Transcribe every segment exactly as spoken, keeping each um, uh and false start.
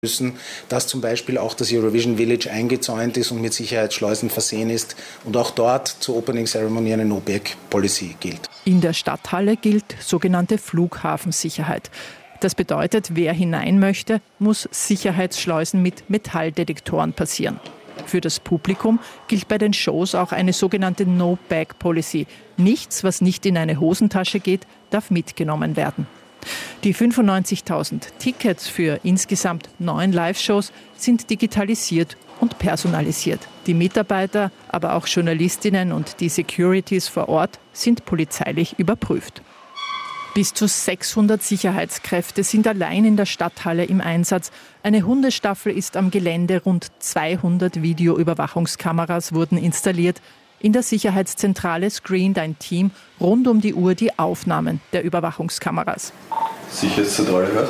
müssen, dass zum Beispiel auch das Eurovision Village eingezäunt ist und mit Sicherheitsschleusen versehen ist und auch dort zur Opening Ceremony eine No-Back-Policy gilt. In der Stadthalle gilt sogenannte Flughafensicherheit. Das bedeutet, wer hinein möchte, muss Sicherheitsschleusen mit Metalldetektoren passieren. Für das Publikum gilt bei den Shows auch eine sogenannte No-Bag-Policy. Nichts, was nicht in eine Hosentasche geht, darf mitgenommen werden. Die fünfundneunzigtausend Tickets für insgesamt neun Live-Shows sind digitalisiert und personalisiert. Die Mitarbeiter, aber auch Journalistinnen und die Securities vor Ort sind polizeilich überprüft. Bis zu sechshundert Sicherheitskräfte sind allein in der Stadthalle im Einsatz. Eine Hundestaffel ist am Gelände, rund zweihundert Videoüberwachungskameras wurden installiert. In der Sicherheitszentrale screent ein Team rund um die Uhr die Aufnahmen der Überwachungskameras. Sicherheitszentrale hört.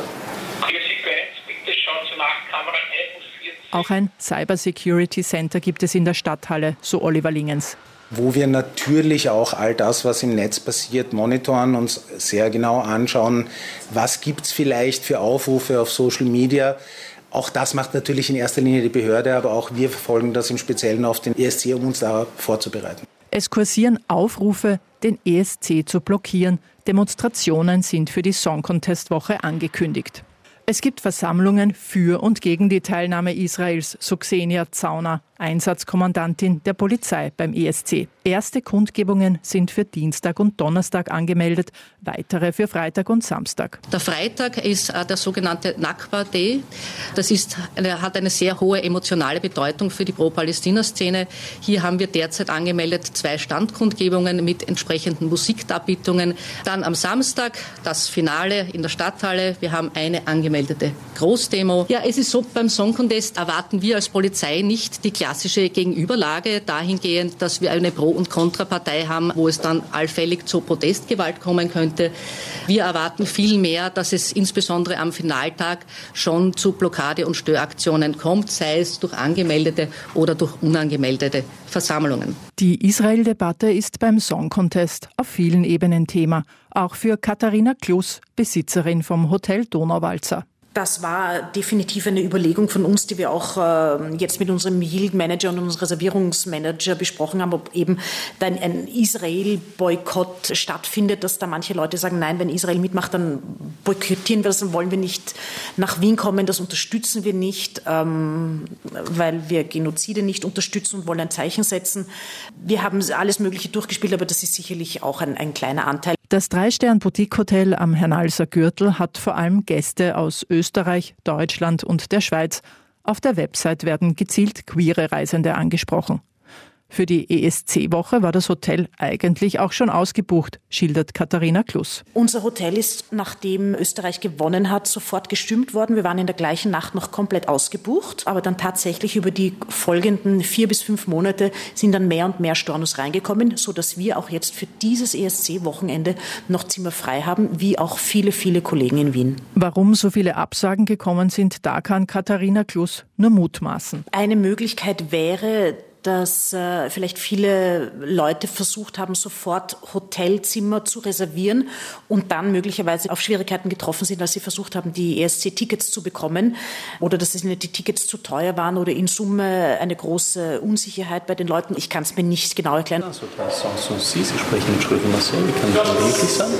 Bitte schauen Sie nach Kamera einundvierzig. Auch ein Cyber Security Center gibt es in der Stadthalle, so Oliver Lingens. Wo wir natürlich auch all das, was im Netz passiert, monitoren, uns sehr genau anschauen, was gibt es vielleicht für Aufrufe auf Social Media. Auch das macht natürlich in erster Linie die Behörde, aber auch wir verfolgen das im Speziellen auf den E S C, um uns da vorzubereiten. Es kursieren Aufrufe, den E S C zu blockieren. Demonstrationen sind für die Song Contest Woche angekündigt. Es gibt Versammlungen für und gegen die Teilnahme Israels, so Xenia Zauner, Einsatzkommandantin der Polizei beim E S C. Erste Kundgebungen sind für Dienstag und Donnerstag angemeldet, weitere für Freitag und Samstag. Der Freitag ist der sogenannte Nakba Day. Das ist, hat eine sehr hohe emotionale Bedeutung für die Pro-Palästina-Szene. Hier haben wir derzeit angemeldet zwei Standkundgebungen mit entsprechenden Musikdarbietungen. Dann am Samstag das Finale in der Stadthalle. Wir haben eine angemeldete Großdemo. Ja, es ist so, beim Song Contest erwarten wir als Polizei nicht die klassische Gegenüberlage dahingehend, dass wir eine Pro- und Kontrapartei haben, wo es dann allfällig zu Protestgewalt kommen könnte. Wir erwarten vielmehr, dass es insbesondere am Finaltag schon zu Blockade- und Störaktionen kommt, sei es durch angemeldete oder durch unangemeldete Versammlungen. Die Israel-Debatte ist beim Song Contest auf vielen Ebenen Thema. Auch für Katharina Klus, Besitzerin vom Hotel Donauwalzer. Das war definitiv eine Überlegung von uns, die wir auch äh, jetzt mit unserem Yield Manager und unserem Reservierungsmanager besprochen haben, ob eben dann ein Israel-Boykott stattfindet, dass da manche Leute sagen, nein, wenn Israel mitmacht, dann boykottieren wir das, dann wollen wir nicht nach Wien kommen, das unterstützen wir nicht, ähm, weil wir Genozide nicht unterstützen und wollen ein Zeichen setzen. Wir haben alles Mögliche durchgespielt, aber das ist sicherlich auch ein, ein kleiner Anteil. Das Drei-Stern-Boutique-Hotel am Hernalser Gürtel hat vor allem Gäste aus Österreich, Deutschland und der Schweiz. Auf der Website werden gezielt queere Reisende angesprochen. Für die E S C-Woche war das Hotel eigentlich auch schon ausgebucht, schildert Katharina Klus. Unser Hotel ist, nachdem Österreich gewonnen hat, sofort gestürmt worden. Wir waren in der gleichen Nacht noch komplett ausgebucht. Aber dann tatsächlich über die folgenden vier bis fünf Monate sind dann mehr und mehr Stornos reingekommen, sodass wir auch jetzt für dieses E S C-Wochenende noch Zimmer frei haben, wie auch viele, viele Kollegen in Wien. Warum so viele Absagen gekommen sind, da kann Katharina Klus nur mutmaßen. Eine Möglichkeit wäre, dass äh, vielleicht viele Leute versucht haben, sofort Hotelzimmer zu reservieren und dann möglicherweise auf Schwierigkeiten getroffen sind, als sie versucht haben, die E S C-Tickets zu bekommen oder dass es ihnen die Tickets zu teuer waren oder in Summe eine große Unsicherheit bei den Leuten. Ich kann es mir nicht genau erklären. Also das Sanssouci, Sie sprechen mit Schröder Marcel, wie kann das möglich sein?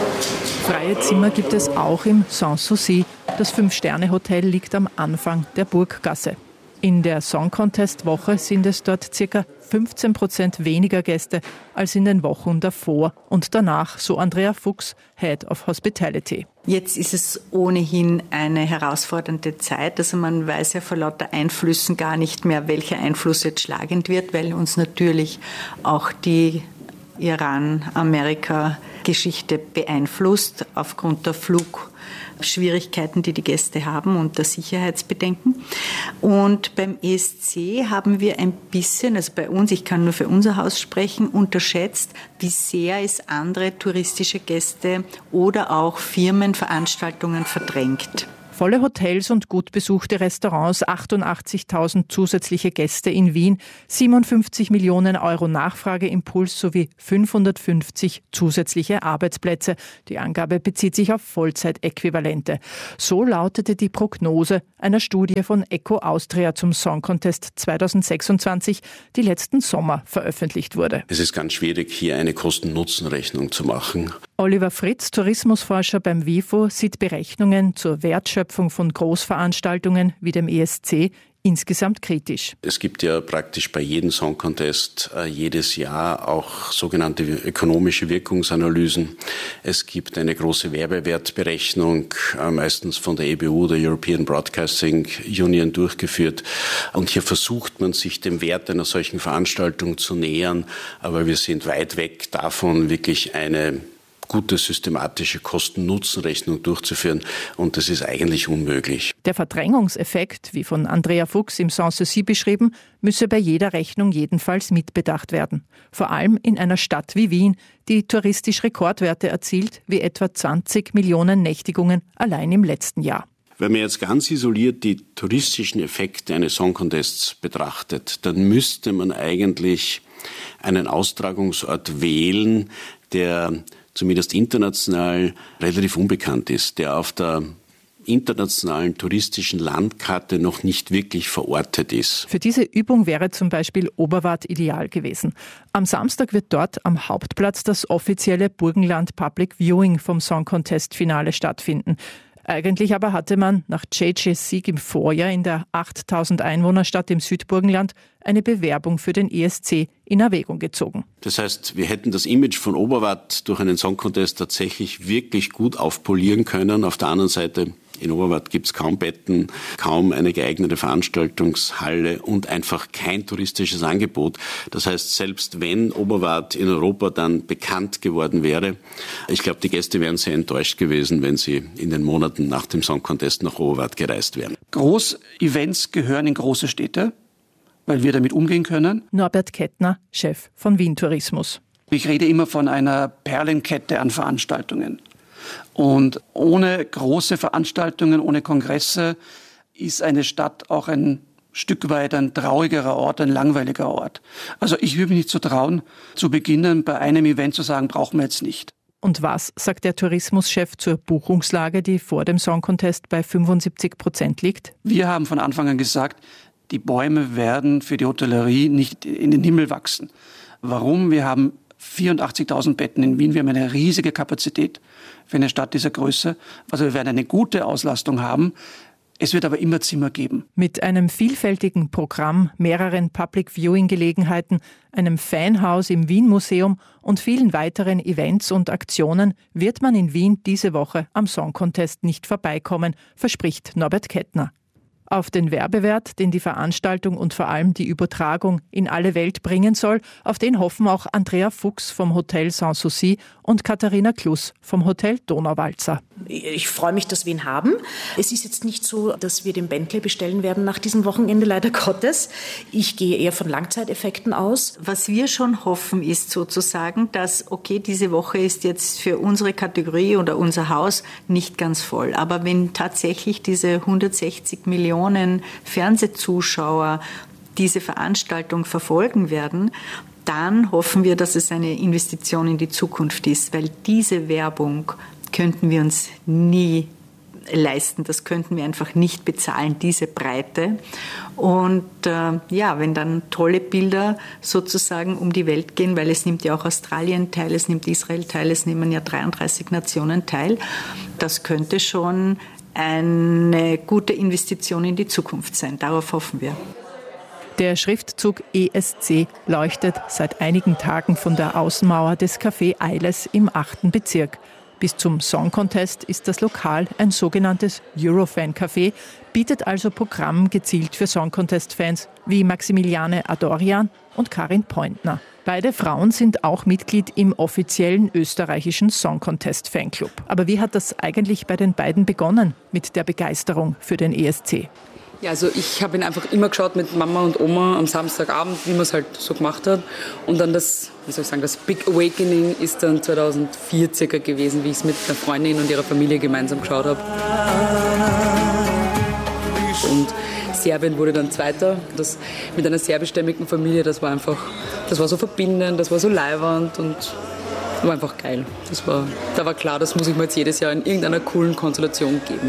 Freie Zimmer gibt es auch im Sanssouci. Das Fünf-Sterne-Hotel liegt am Anfang der Burggasse. In der Song Contest Woche sind es dort ca. fünfzehn Prozent weniger Gäste als in den Wochen davor und danach, so Andrea Fuchs, Head of Hospitality. Jetzt ist es ohnehin eine herausfordernde Zeit. Also man weiß ja vor lauter Einflüssen gar nicht mehr, welcher Einfluss jetzt schlagend wird, weil uns natürlich auch die Iran-Amerika-Geschichte beeinflusst aufgrund der Flugschwierigkeiten, die die Gäste haben und der Sicherheitsbedenken. Und beim E S C haben wir ein bisschen, also bei uns, ich kann nur für unser Haus sprechen, unterschätzt, wie sehr es andere touristische Gäste oder auch Firmenveranstaltungen verdrängt. Volle Hotels und gut besuchte Restaurants, achtundachtzigtausend zusätzliche Gäste in Wien, siebenundfünfzig Millionen Euro Nachfrageimpuls sowie fünfhundertfünfzig zusätzliche Arbeitsplätze. Die Angabe bezieht sich auf Vollzeitäquivalente. So lautete die Prognose einer Studie von Echo Austria zum Song Contest zweitausendsechsundzwanzig, die letzten Sommer veröffentlicht wurde. Es ist ganz schwierig, hier eine Kosten-Nutzen-Rechnung zu machen. Oliver Fritz, Tourismusforscher beim WIFO, sieht Berechnungen zur Wertschöpfung von Großveranstaltungen wie dem E S C insgesamt kritisch. Es gibt ja praktisch bei jedem Song Contest äh, jedes Jahr auch sogenannte ökonomische Wirkungsanalysen. Es gibt eine große Werbewertberechnung, äh, meistens von der E B U, der European Broadcasting Union, durchgeführt. Und hier versucht man sich dem Wert einer solchen Veranstaltung zu nähern, aber wir sind weit weg davon, wirklich eine gute systematische Kosten-Nutzen-Rechnung durchzuführen, und das ist eigentlich unmöglich. Der Verdrängungseffekt, wie von Andrea Fuchs im Sanssouci beschrieben, müsse bei jeder Rechnung jedenfalls mitbedacht werden. Vor allem in einer Stadt wie Wien, die touristisch Rekordwerte erzielt, wie etwa zwanzig Millionen Nächtigungen allein im letzten Jahr. Wenn man jetzt ganz isoliert die touristischen Effekte eines Song Contests betrachtet, dann müsste man eigentlich einen Austragungsort wählen, der zumindest international relativ unbekannt ist, der auf der internationalen touristischen Landkarte noch nicht wirklich verortet ist. Für diese Übung wäre zum Beispiel Oberwart ideal gewesen. Am Samstag wird dort am Hauptplatz das offizielle Burgenland Public Viewing vom Song Contest Finale stattfinden. Eigentlich aber hatte man nach J J's Sieg im Vorjahr in der achttausend Einwohnerstadt im Südburgenland eine Bewerbung für den E S C in Erwägung gezogen. Das heißt, wir hätten das Image von Oberwart durch einen Song Contest tatsächlich wirklich gut aufpolieren können. Auf der anderen Seite, in Oberwart gibt es kaum Betten, kaum eine geeignete Veranstaltungshalle und einfach kein touristisches Angebot. Das heißt, selbst wenn Oberwart in Europa dann bekannt geworden wäre, ich glaube, die Gäste wären sehr enttäuscht gewesen, wenn sie in den Monaten nach dem Song Contest nach Oberwart gereist wären. Großevents gehören in große Städte, weil wir damit umgehen können. Norbert Kettner, Chef von Wien Tourismus. Ich rede immer von einer Perlenkette an Veranstaltungen. Und ohne große Veranstaltungen, ohne Kongresse ist eine Stadt auch ein Stück weit ein traurigerer Ort, ein langweiliger Ort. Also ich würde mich nicht so trauen, zu beginnen, bei einem Event zu sagen, brauchen wir jetzt nicht. Und was sagt der Tourismuschef zur Buchungslage, die vor dem Song Contest bei fünfundsiebzig Prozent liegt? Wir haben von Anfang an gesagt, die Bäume werden für die Hotellerie nicht in den Himmel wachsen. Warum? Wir haben vierundachtzigtausend Betten in Wien. Wir haben eine riesige Kapazität für eine Stadt dieser Größe. Also wir werden eine gute Auslastung haben. Es wird aber immer Zimmer geben. Mit einem vielfältigen Programm, mehreren Public-Viewing-Gelegenheiten, einem Fanhaus im Wien-Museum und vielen weiteren Events und Aktionen wird man in Wien diese Woche am Song Contest nicht vorbeikommen, verspricht Norbert Kettner. Auf den Werbewert, den die Veranstaltung und vor allem die Übertragung in alle Welt bringen soll, auf den hoffen auch Andrea Fuchs vom Hotel Sanssouci und Katharina Kluss vom Hotel Donauwalzer. Ich freue mich, dass wir ihn haben. Es ist jetzt nicht so, dass wir den Bentley bestellen werden nach diesem Wochenende, leider Gottes. Ich gehe eher von Langzeiteffekten aus. Was wir schon hoffen, ist sozusagen, dass, okay, diese Woche ist jetzt für unsere Kategorie oder unser Haus nicht ganz voll. Aber wenn tatsächlich diese hundertsechzig Millionen Fernsehzuschauer diese Veranstaltung verfolgen werden, dann hoffen wir, dass es eine Investition in die Zukunft ist, weil diese Werbung könnten wir uns nie leisten. Das könnten wir einfach nicht bezahlen, diese Breite. Und äh, ja, wenn dann tolle Bilder sozusagen um die Welt gehen, weil es nimmt ja auch Australien teil, es nimmt Israel teil, es nehmen ja dreiunddreißig Nationen teil, das könnte schon eine gute Investition in die Zukunft sein. Darauf hoffen wir. Der Schriftzug E S C leuchtet seit einigen Tagen von der Außenmauer des Café Eiles im achten Bezirk. Bis zum Song Contest ist das Lokal ein sogenanntes Eurofan-Café, bietet also Programm gezielt für Song Contest-Fans wie Maximiliane Adorian und Karin Pointner. Beide Frauen sind auch Mitglied im offiziellen österreichischen Song Contest Fanclub. Aber wie hat das eigentlich bei den beiden begonnen mit der Begeisterung für den E S C? Ja, also ich habe ihn einfach immer geschaut mit Mama und Oma am Samstagabend, wie man es halt so gemacht hat. Und dann das, wie soll ich sagen, das Big Awakening ist dann zweitausendvier circa gewesen, wie ich es mit einer Freundin und ihrer Familie gemeinsam geschaut habe. Und Serbien wurde dann Zweiter. Das mit einer serbischstämmigen Familie, das war einfach, das war so verbindend, das war so leiwand und war einfach geil. Das war, da war klar, das muss ich mir jetzt jedes Jahr in irgendeiner coolen Konstellation geben.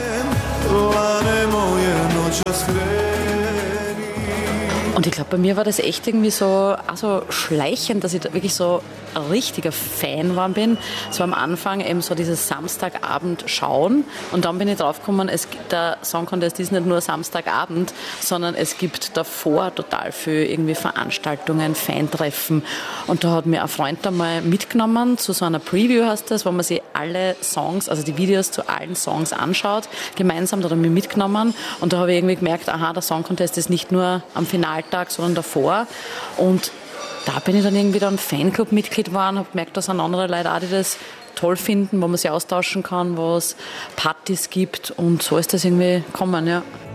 Und ich glaube, bei mir war das echt irgendwie so, also schleichend, dass ich da wirklich so ein richtiger Fan geworden bin. Es war am Anfang eben so dieses Samstagabend schauen und dann bin ich draufgekommen, es gibt, der Song Contest ist nicht nur Samstagabend, sondern es gibt davor total viel irgendwie Veranstaltungen, Fantreffen und da hat mir ein Freund einmal mitgenommen zu so einer Preview, heißt das, wo man sich alle Songs, also die Videos zu allen Songs anschaut, gemeinsam, da hat er mich mitgenommen und da habe ich irgendwie gemerkt, aha, der Song Contest ist nicht nur am Finaltag, sondern davor und da bin ich dann irgendwie dann Fanclub-Mitglied geworden, habe gemerkt, dass andere Leute auch, die das toll finden, wo man sich austauschen kann, wo es Partys gibt und so ist das irgendwie gekommen, ja.